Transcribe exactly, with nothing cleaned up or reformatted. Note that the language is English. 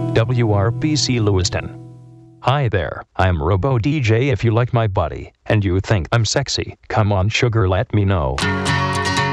W R B C Lewiston. Hi there, I'm Robo D J. If you like my body and you think I'm sexy, come on sugar, let me know.